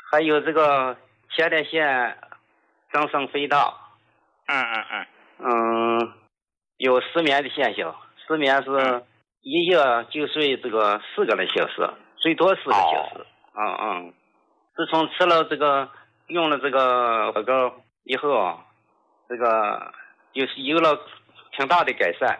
还有这个前列腺增生肥大，有失眠的现象。失眠是一夜就睡这个4个小时，最多4个小时。自从吃了这个用了这个老膏以后，这个就是有了挺大的改善。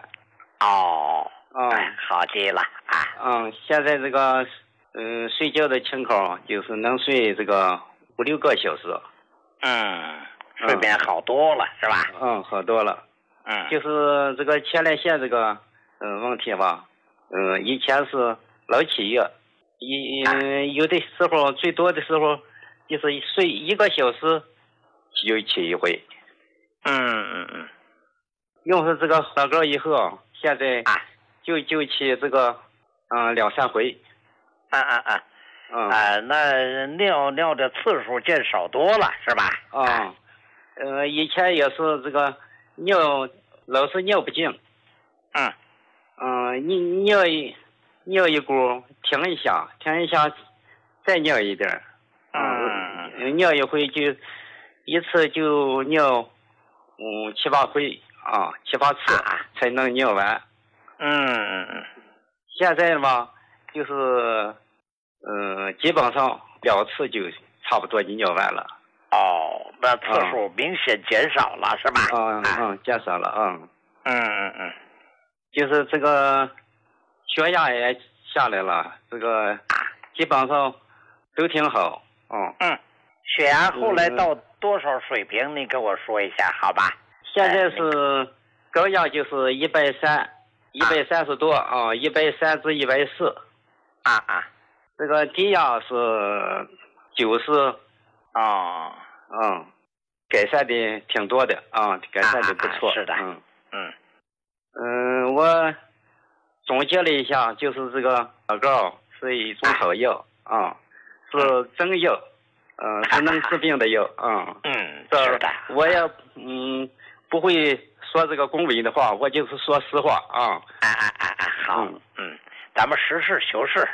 好极了啊。 现在这个睡觉的情况就是能睡这个5、6个小时。 睡眠好多了是吧？ 好多了。就是这个前列腺这个问题吧，以前是老起夜，有的时候最多的时候就是睡1个小时就起一回。用上这个老膏以后，现在就起这个2、3回。 那尿的次数见少多了是吧？ 以前也是这个老是尿不尽。尿一股停一下再尿一点。尿一回就一次就尿7、8回7、8次才能尿完。现在吧就是基本上2次就差不多就尿完了。 那次数明显减少了是吧？ 减少了。就是这个血压也下来了，这个基本上都挺好。 血压后来到多少水平？你跟我说一下好吧？ 现在是高压就是130多130至140。这个低压是90。改善的挺多的改善的不错。 是的。 我总结了一下，就是这个老膏是一种好药是真药，是能治病的药。 是的。 我也不会说这个恭维的话，我就是说实话。 好。咱们实事求是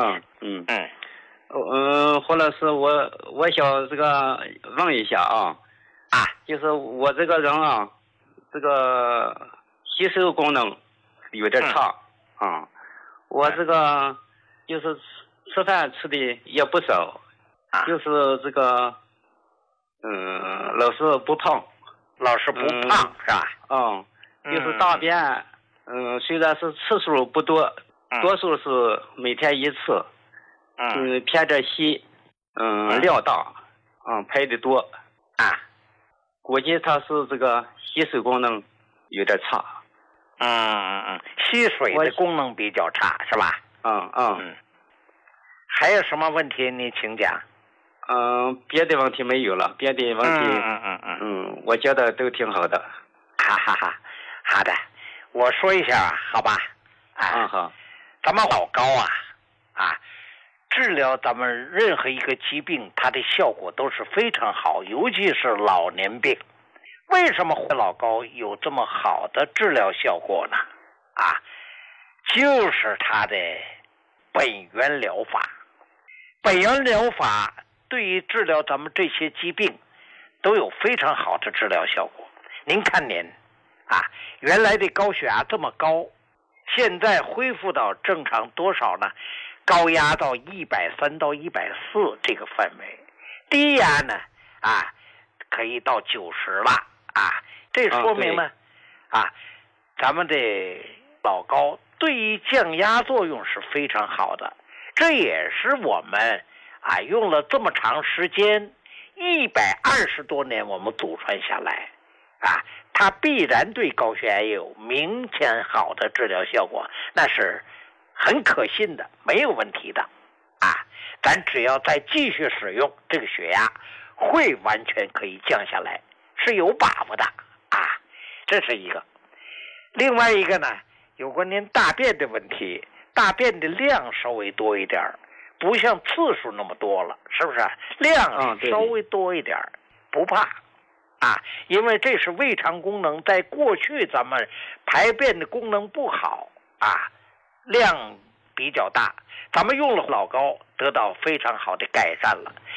胡老师，我想这个问一下就是我这个人这个吸收功能有点差。我这个就是吃饭吃的也不少，就是这个老是不胖是吧？ 就是大便虽然是次数不多，多数是每天1次。偏着稀，量大，排的多。估计它是这个吸收功能有点差。 吸水的功能比较差是吧？还有什么问题你请讲。 别的问题没有了，别的问题我觉得都挺好的。 好的，我说一下好吧？ 好。 咱们老膏治疗咱们任何一个疾病，它的效果都是非常好，尤其是老年病。为什么老膏有这么好的治疗效果呢？就是它的本源疗法。本源疗法对于治疗咱们这些疾病都有非常好的治疗效果。您看您原来的高血压这么高，现在恢复到正常多少呢？高压到130到140这个范围，低压呢可以到90了这说明呢咱们的老膏对于降压作用是非常好的。这也是我们用了这么长时间120多年我们祖传下来它必然对高血压有明显好的治疗效果，那是很可信的，没有问题的咱只要再继续使用，这个血压会完全可以降下来，是有把握的这是一个。另外一个呢，有关您大便的问题，大便的量稍微多一点，不像次数那么多了，是不是？量稍微多一点不怕因为这是胃肠功能，在过去咱们排便的功能不好量比较大，咱们用了老膏得到非常好的改善了。